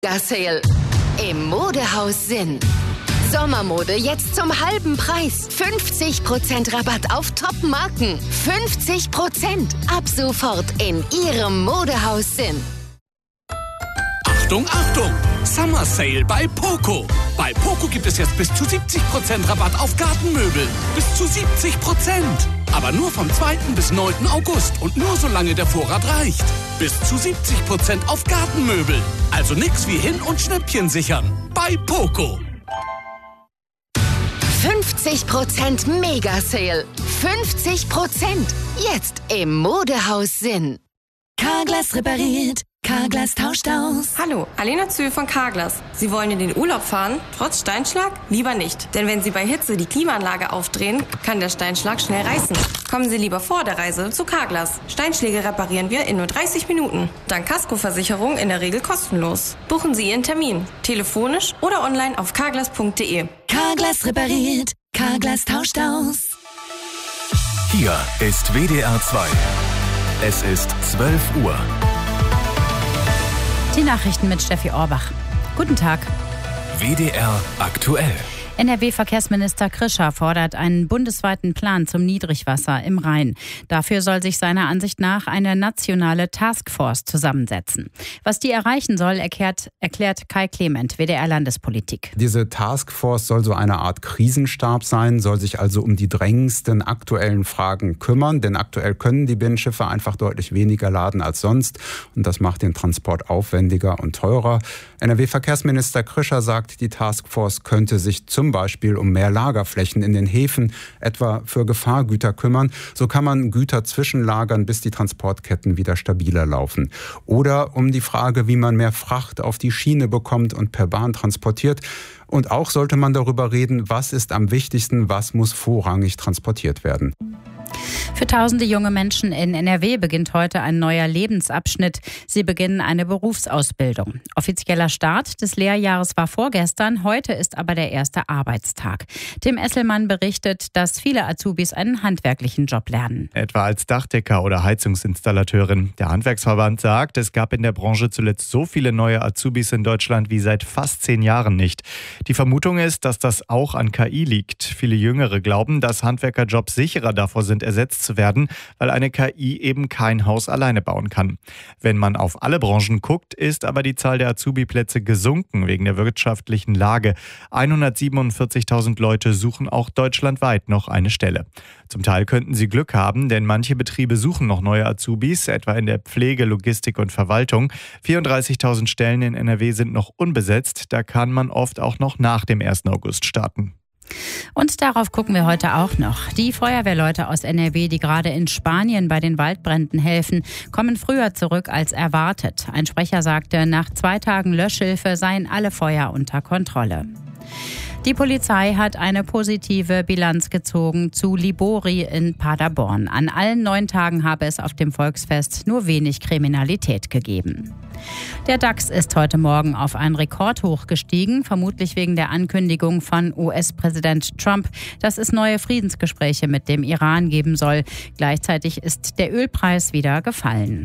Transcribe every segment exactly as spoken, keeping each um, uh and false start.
Sale im Modehaus Sinn. Sommermode jetzt zum halben Preis. fünfzig Prozent Rabatt auf Top-Marken. fünfzig Prozent ab sofort in Ihrem Modehaus Sinn. Achtung, Achtung! Summer Sale bei Poco. Bei Poco gibt es jetzt bis zu siebzig Prozent Rabatt auf Gartenmöbel. Bis zu siebzig Prozent. Aber nur vom zweiten bis neunten August und nur solange der Vorrat reicht. Bis zu siebzig Prozent auf Gartenmöbel. Also nix wie hin- und Schnäppchen sichern. Bei Poco. fünfzig Prozent Mega-Sale. fünfzig Prozent. Jetzt im Modehaus Sinn. Carglass repariert. Carglass tauscht aus. Hallo, Alena Zühl von Carglass. Sie wollen in den Urlaub fahren, trotz Steinschlag? Lieber nicht. Denn wenn Sie bei Hitze die Klimaanlage aufdrehen, kann der Steinschlag schnell reißen. Kommen Sie lieber vor der Reise zu Carglass. Steinschläge reparieren wir in nur dreißig Minuten. Dank Kaskoversicherung in der Regel kostenlos. Buchen Sie Ihren Termin. Telefonisch oder online auf carglass punkt de. Carglass repariert. Carglass tauscht aus. Hier ist W D R zwei. Es ist zwölf Uhr. Die Nachrichten mit Steffi Orbach. Guten Tag. W D R aktuell. N R W-Verkehrsminister Krischer fordert einen bundesweiten Plan zum Niedrigwasser im Rhein. Dafür soll sich seiner Ansicht nach eine nationale Taskforce zusammensetzen. Was die erreichen soll, erklärt, erklärt Kai Clement, W D R-Landespolitik. Diese Taskforce soll so eine Art Krisenstab sein, soll sich also um die drängendsten aktuellen Fragen kümmern. Denn aktuell können die Binnenschiffe einfach deutlich weniger laden als sonst. Und das macht den Transport aufwendiger und teurer. N R W-Verkehrsminister Krischer sagt, die Taskforce könnte sich zum Beispiel um mehr Lagerflächen in den Häfen, etwa für Gefahrgüter kümmern. So kann man Güter zwischenlagern, bis die Transportketten wieder stabiler laufen. Oder um die Frage, wie man mehr Fracht auf die Schiene bekommt und per Bahn transportiert. Und auch sollte man darüber reden, was ist am wichtigsten, was muss vorrangig transportiert werden. Für tausende junge Menschen in N R W beginnt heute ein neuer Lebensabschnitt. Sie beginnen eine Berufsausbildung. Offizieller Start des Lehrjahres war vorgestern, heute ist aber der erste Arbeitstag. Tim Esselmann berichtet, dass viele Azubis einen handwerklichen Job lernen. Etwa als Dachdecker oder Heizungsinstallateurin. Der Handwerksverband sagt, es gab in der Branche zuletzt so viele neue Azubis in Deutschland wie seit fast zehn Jahren nicht. Die Vermutung ist, dass das auch an K I liegt. Viele Jüngere glauben, dass Handwerkerjobs sicherer davor sind, ersetzt zu werden, weil eine K I eben kein Haus alleine bauen kann. Wenn man auf alle Branchen guckt, ist aber die Zahl der Azubi-Plätze gesunken wegen der wirtschaftlichen Lage. hundertsiebenundvierzigtausend Leute suchen auch deutschlandweit noch eine Stelle. Zum Teil könnten sie Glück haben, denn manche Betriebe suchen noch neue Azubis, etwa in der Pflege, Logistik und Verwaltung. vierunddreißigtausend Stellen in N R W sind noch unbesetzt, da kann man oft auch noch nach dem ersten August starten. Und darauf gucken wir heute auch noch. Die Feuerwehrleute aus N R W, die gerade in Spanien bei den Waldbränden helfen, kommen früher zurück als erwartet. Ein Sprecher sagte, nach zwei Tagen Löschhilfe seien alle Feuer unter Kontrolle. Die Polizei hat eine positive Bilanz gezogen zu Libori in Paderborn. An allen neun Tagen habe es auf dem Volksfest nur wenig Kriminalität gegeben. Der DAX ist heute Morgen auf ein Rekordhoch gestiegen, vermutlich wegen der Ankündigung von U S-Präsident Trump, dass es neue Friedensgespräche mit dem Iran geben soll. Gleichzeitig ist der Ölpreis wieder gefallen.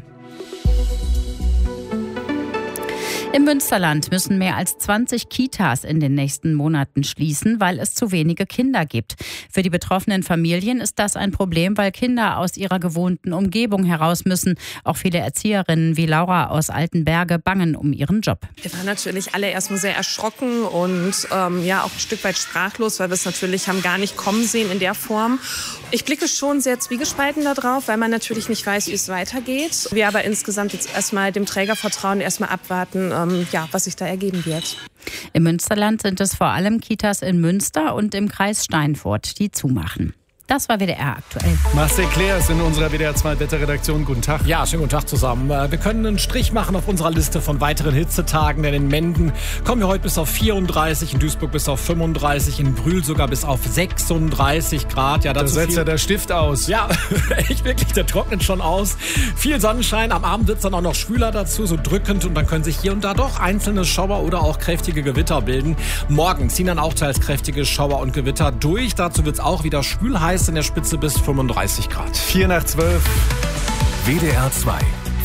Im Münsterland müssen mehr als zwanzig Kitas in den nächsten Monaten schließen, weil es zu wenige Kinder gibt. Für die betroffenen Familien ist das ein Problem, weil Kinder aus ihrer gewohnten Umgebung heraus müssen. Auch viele Erzieherinnen wie Laura aus Altenberge bangen um ihren Job. Wir waren natürlich alle erstmal sehr erschrocken und ähm, ja auch ein Stück weit sprachlos, weil wir es natürlich haben gar nicht kommen sehen in der Form. Ich blicke schon sehr zwiegespalten da drauf, weil man natürlich nicht weiß, wie es weitergeht. Wir aber insgesamt jetzt erstmal dem Träger vertrauen, erstmal abwarten, ähm, ja, was sich da ergeben wird. Im Münsterland sind es vor allem Kitas in Münster und im Kreis Steinfurt, die zumachen. Das war W D R aktuell. Marcel Claire ist in unserer W D R zwei Wetterredaktion. Guten Tag. Ja, schönen guten Tag zusammen. Wir können einen Strich machen auf unserer Liste von weiteren Hitzetagen, denn in Menden kommen wir heute bis auf vierunddreißig, in Duisburg bis auf fünfunddreißig, in Brühl sogar bis auf sechsunddreißig Grad. Ja, da setzt ja der Stift aus. Ja, echt wirklich, der trocknet schon aus. Viel Sonnenschein, am Abend wird es dann auch noch schwüler dazu, so drückend, und dann können sich hier und da doch einzelne Schauer oder auch kräftige Gewitter bilden. Morgen ziehen dann auch teils kräftige Schauer und Gewitter durch. Dazu wird es auch wieder schwül heiß, in der Spitze bis fünfunddreißig Grad. Vier nach zwölf. W D R zwei.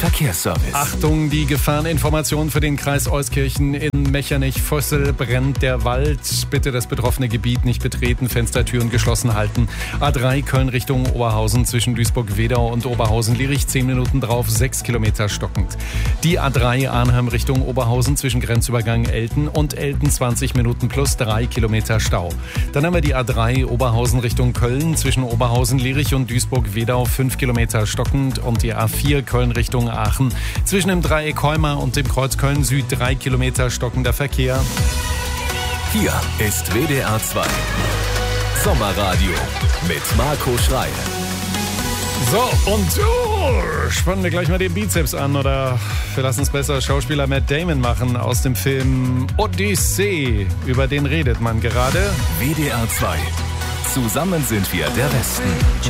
Verkehrsservice. Achtung, die Gefahreninformation für den Kreis Euskirchen. In Mechernich-Vossel brennt der Wald. Bitte das betroffene Gebiet nicht betreten, Fenstertüren geschlossen halten. A drei Köln Richtung Oberhausen zwischen Duisburg-Wedau und Oberhausen-Lierich. zehn Minuten drauf, sechs Kilometer stockend. Die A drei Arnhem Richtung Oberhausen zwischen Grenzübergang Elten und Elten zwanzig Minuten plus drei Kilometer Stau. Dann haben wir die A drei Oberhausen Richtung Köln zwischen Oberhausen-Lierich und Duisburg-Wedau fünf Kilometer stockend und die A vier Köln Richtung Aachen zwischen dem Dreieck Heuma und dem Kreuz Köln Süd drei Kilometer stockender Verkehr. Hier ist W D R zwei Sommerradio mit Marco Schreil. So, und oh, spannen wir gleich mal den Bizeps an oder wir lassen es besser Schauspieler Matt Damon machen aus dem Film Odyssee. Über den redet man gerade. W D R zwei. Zusammen sind wir der Westen.